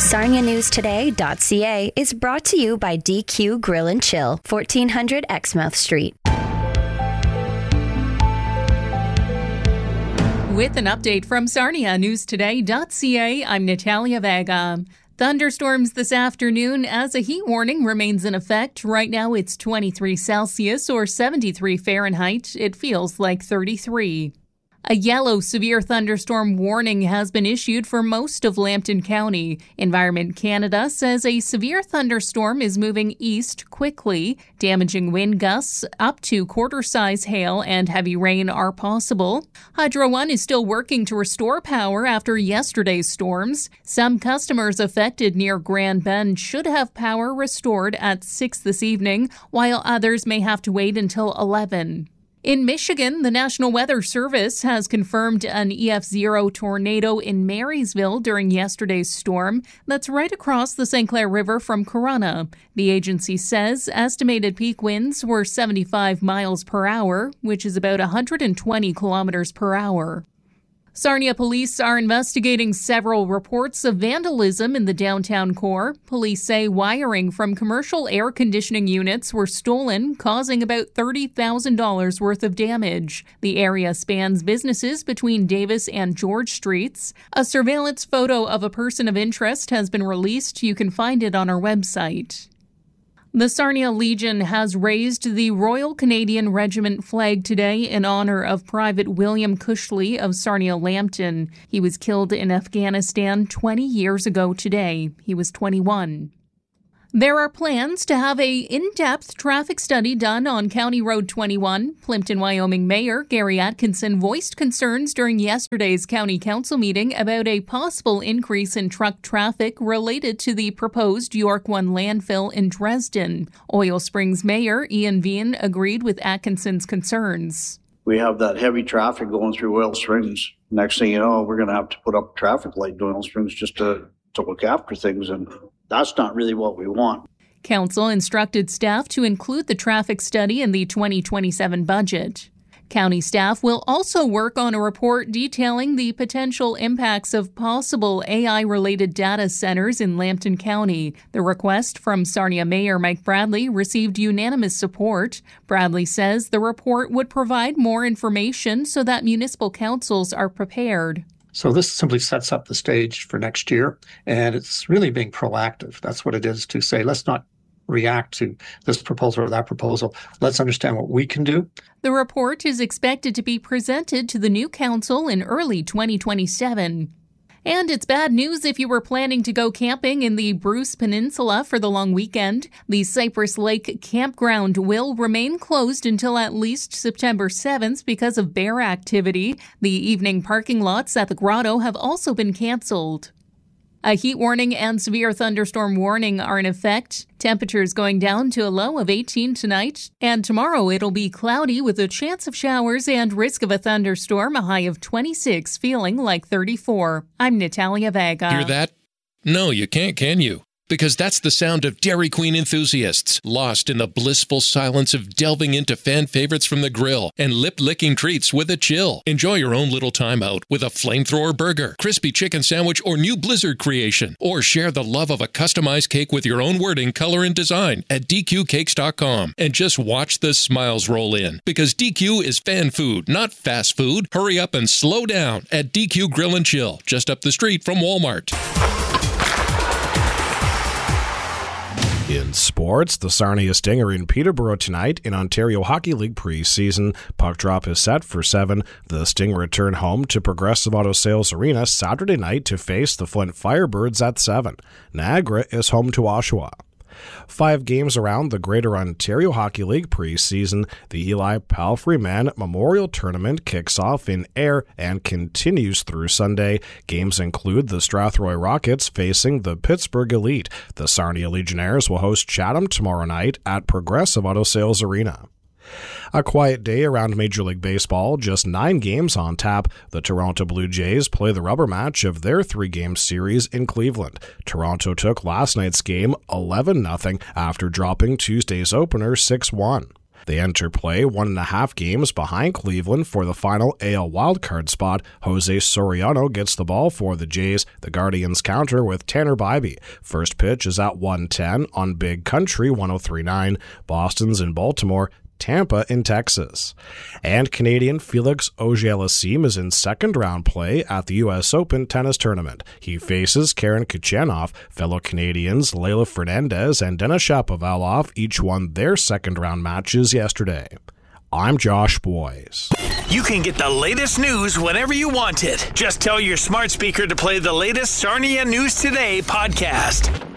SarniaNewsToday.ca is brought to you by DQ Grill and Chill, 1400 Exmouth Street. With an update from SarniaNewsToday.ca, I'm Natalia Vega. Thunderstorms this afternoon as a heat warning remains in effect. Right now it's 23 Celsius or 73 Fahrenheit. It feels like 33. A yellow severe thunderstorm warning has been issued for most of Lambton County. Environment Canada says a severe thunderstorm is moving east quickly. Damaging wind gusts up to quarter-size hail and heavy rain are possible. Hydro One is still working to restore power after yesterday's storms. Some customers affected near Grand Bend should have power restored at 6 this evening, while others may have to wait until 11. In Michigan, the National Weather Service has confirmed an EF0 tornado in Marysville during yesterday's storm that's right across the St. Clair River from Corunna. The agency says estimated peak winds were 75 miles per hour, which is about 120 kilometers per hour. Sarnia police are investigating several reports of vandalism in the downtown core. Police say wiring from commercial air conditioning units were stolen, causing about $30,000 worth of damage. The area spans businesses between Davis and George Streets. A surveillance photo of a person of interest has been released. You can find it on our website. The Sarnia Legion has raised the Royal Canadian Regiment flag today in honor of Private William Cushley of Sarnia-Lambton. He was killed in Afghanistan 20 years ago today. He was 21. There are plans to have an in-depth traffic study done on County Road 21. Plimpton, Wyoming Mayor Gary Atkinson voiced concerns during yesterday's County Council meeting about a possible increase in truck traffic related to the proposed York 1 landfill in Dresden. Oil Springs Mayor Ian Veen agreed with Atkinson's concerns. We have that heavy traffic going through Oil Springs. Next thing you know, we're going to have to put up a traffic light in Oil Springs just to look after things, and that's not really what we want. Council instructed staff to include the traffic study in the 2027 budget. County staff will also work on a report detailing the potential impacts of possible AI-related data centers in Lambton County. The request from Sarnia Mayor Mike Bradley received unanimous support. Bradley says the report would provide more information so that municipal councils are prepared. So this simply sets up the stage for next year, and it's really being proactive. That's what it is, to say, let's not react to this proposal or that proposal. Let's understand what we can do. The report is expected to be presented to the new council in early 2027. And it's bad news if you were planning to go camping in the Bruce Peninsula for the long weekend. The Cypress Lake Campground will remain closed until at least September 7th because of bear activity. The evening parking lots at the grotto have also been canceled. A heat warning and severe thunderstorm warning are in effect. Temperatures going down to a low of 18 tonight. And tomorrow it'll be cloudy with a chance of showers and risk of a thunderstorm, a high of 26, feeling like 34. I'm Natalia Vega. Hear that? No, you can't, can you? Because that's the sound of Dairy Queen enthusiasts, lost in the blissful silence of delving into fan favorites from the grill and lip-licking treats with a chill. Enjoy your own little time out with a flamethrower burger, crispy chicken sandwich, or new Blizzard creation. Or share the love of a customized cake with your own wording, color, and design at DQCakes.com. And just watch the smiles roll in, because DQ is fan food, not fast food. Hurry up and slow down at DQ Grill and Chill, just up the street from Walmart. In sports, the Sarnia Stinger in Peterborough tonight in Ontario Hockey League preseason. Puck drop is set for 7. The Stinger return home to Progressive Auto Sales Arena Saturday night to face the Flint Firebirds at 7. Niagara is home to Oshawa. 5 games around the Greater Ontario Hockey League preseason. The Eli Palfrey Man Memorial Tournament kicks off in Ayr and continues through Sunday. Games include the Strathroy Rockets facing the Pittsburgh Elite. The Sarnia Legionnaires will host Chatham tomorrow night at Progressive Auto Sales Arena. A quiet day around Major League Baseball, just 9 games on tap. The Toronto Blue Jays play the rubber match of their 3-game series in Cleveland. Toronto took last night's game 11-0 after dropping Tuesday's opener 6-1. They enter play 1.5 games behind Cleveland for the final AL wildcard spot. Jose Soriano gets the ball for the Jays. The Guardians counter with Tanner Bybee. First pitch is at 1:10 on Big Country 103.9. Boston's in Baltimore. Tampa in Texas. And Canadian Felix Auger-Aliassime is in second-round play at the U.S. Open tennis tournament. He faces Karen Khachanov. Fellow Canadians Leylah Fernandez and Denis Shapovalov each won their second-round matches yesterday. I'm Josh Boyes. You can get the latest news whenever you want it. Just tell your smart speaker to play the latest Sarnia News Today podcast.